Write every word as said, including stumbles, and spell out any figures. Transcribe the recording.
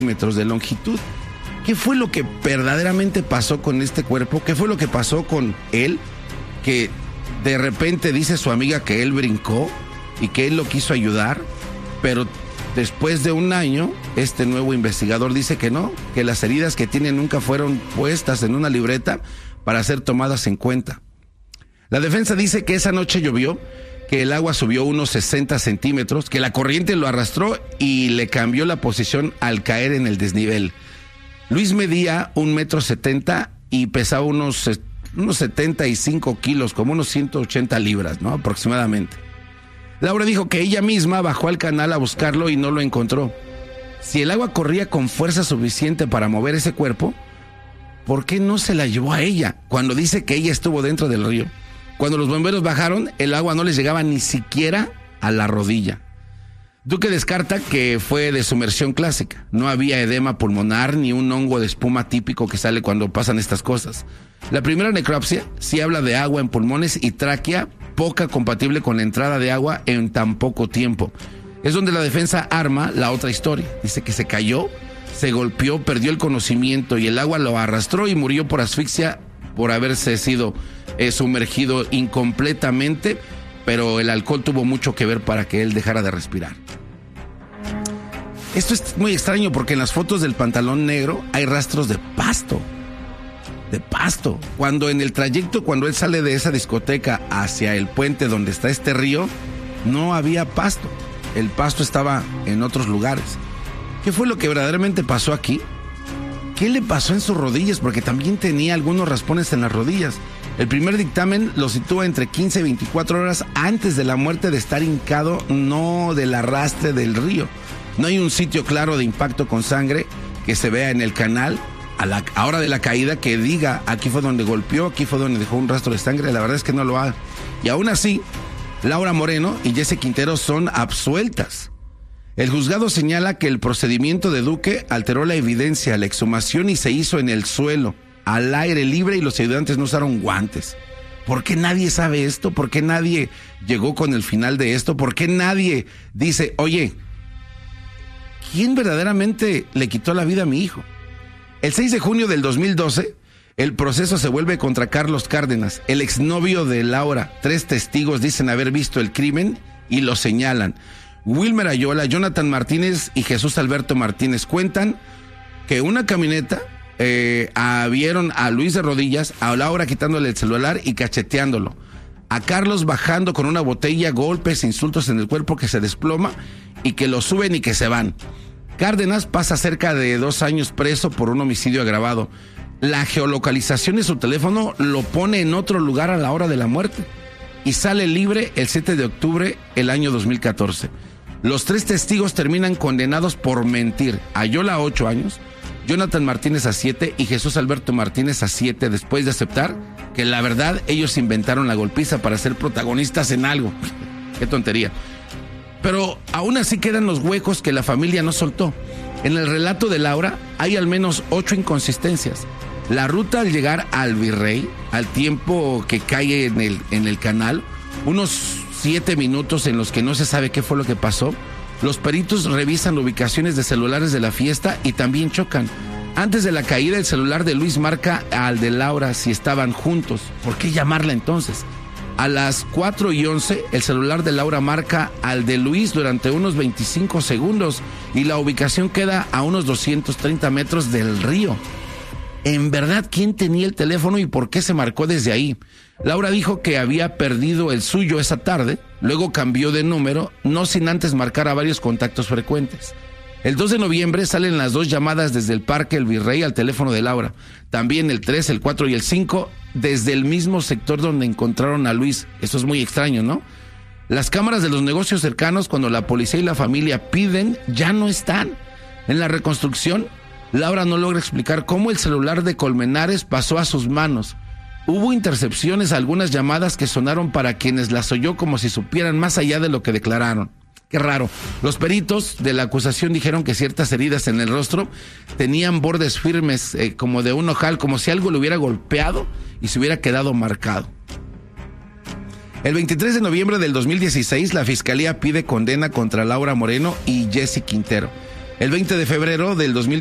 metros de longitud. ¿Qué fue lo que verdaderamente pasó con este cuerpo? ¿Qué fue lo que pasó con él? Que de repente dice su amiga que él brincó y que él lo quiso ayudar, pero después de un año, este nuevo investigador dice que no, que las heridas que tiene nunca fueron puestas en una libreta para ser tomadas en cuenta. La defensa dice que esa noche llovió, que el agua subió unos sesenta centímetros, que la corriente lo arrastró y le cambió la posición al caer en el desnivel. Luis medía un metro setenta y pesaba unos, unos setenta y cinco kilos, como unos ciento ochenta libras, ¿no? Aproximadamente. Laura dijo que ella misma bajó al canal a buscarlo y no lo encontró. Si el agua corría con fuerza suficiente para mover ese cuerpo, ¿por qué no se la llevó a ella cuando dice que ella estuvo dentro del río? Cuando los bomberos bajaron, el agua no les llegaba ni siquiera a la rodilla. Duque descarta que fue de sumersión clásica. No había edema pulmonar ni un hongo de espuma típico que sale cuando pasan estas cosas. La primera necropsia sí habla de agua en pulmones y tráquea poca compatible con la entrada de agua en tan poco tiempo. Es donde la defensa arma la otra historia. Dice que se cayó, se golpeó, perdió el conocimiento y el agua lo arrastró y murió por asfixia por haberse sido eh, sumergido incompletamente, pero el alcohol tuvo mucho que ver para que él dejara de respirar. Esto es muy extraño porque en las fotos del pantalón negro hay rastros de pasto. De pasto. Cuando en el trayecto, cuando él sale de esa discoteca hacia el puente donde está este río, no había pasto. El pasto estaba en otros lugares. ¿Qué fue lo que verdaderamente pasó aquí? ¿Qué le pasó en sus rodillas? Porque también tenía algunos raspones en las rodillas. El primer dictamen lo sitúa entre quince y veinticuatro horas antes de la muerte de estar hincado, no del arrastre del río. No hay un sitio claro de impacto con sangre que se vea en el canal a la a hora de la caída que diga aquí fue donde golpeó, aquí fue donde dejó un rastro de sangre. La verdad es que no lo hay. Y aún así, Laura Moreno y Jessy Quintero son absueltas. El juzgado señala que el procedimiento de Duque alteró la evidencia, la exhumación y se hizo en el suelo, al aire libre, y los ayudantes no usaron guantes. ¿Por qué nadie sabe esto? ¿Por qué nadie llegó con el final de esto? ¿Por qué nadie dice, oye, ¿quién verdaderamente le quitó la vida a mi hijo? El seis de junio del dos mil doce, el proceso se vuelve contra Carlos Cárdenas, el exnovio de Laura. Tres testigos dicen haber visto el crimen y lo señalan. Wilmer Ayala, Jonathan Martínez y Jesús Alberto Martínez cuentan que una camioneta eh, a, vieron a Luis de rodillas, a Laura quitándole el celular y cacheteándolo, a Carlos bajando con una botella, golpes, insultos en el cuerpo, que se desploma y que lo suben y que se van. Cárdenas pasa cerca de dos años preso por un homicidio agravado. La geolocalización de su teléfono lo pone en otro lugar a la hora de la muerte y sale libre el siete de octubre del año dos mil catorce. Los tres testigos terminan condenados por mentir. Ayala a ocho años, Jonathan Martínez a siete y Jesús Alberto Martínez a siete, después de aceptar que la verdad ellos inventaron la golpiza para ser protagonistas en algo. Qué tontería. Pero aún así quedan los huecos que la familia no soltó. En el relato de Laura hay al menos ocho inconsistencias. La ruta al llegar al Virrey, al tiempo que cae en el, en el canal, unos siete minutos en los que no se sabe qué fue lo que pasó. Los peritos revisan ubicaciones de celulares de la fiesta y también chocan. Antes de la caída, el celular de Luis marca al de Laura si estaban juntos. ¿Por qué llamarla entonces? A las cuatro y once, el celular de Laura marca al de Luis durante unos veinticinco segundos y la ubicación queda a unos doscientos treinta metros del río. En verdad, ¿quién tenía el teléfono y por qué se marcó desde ahí? Laura dijo que había perdido el suyo esa tarde, luego cambió de número, no sin antes marcar a varios contactos frecuentes. El dos de noviembre salen las dos llamadas desde el Parque El Virrey al teléfono de Laura. También el tres, el cuatro y el cinco desde el mismo sector donde encontraron a Luis. Eso es muy extraño, ¿no? Las cámaras de los negocios cercanos, cuando la policía y la familia piden, ya no están. En la reconstrucción, Laura no logra explicar cómo el celular de Colmenares pasó a sus manos. Hubo intercepciones a algunas llamadas que sonaron para quienes las oyó como si supieran más allá de lo que declararon. Qué raro. Los peritos de la acusación dijeron que ciertas heridas en el rostro tenían bordes firmes, eh, como de un ojal, como si algo le hubiera golpeado y se hubiera quedado marcado. El veintitrés de noviembre del dos mil dieciséis, la fiscalía pide condena contra Laura Moreno y Jessy Quintero. El veinte de febrero del dos mil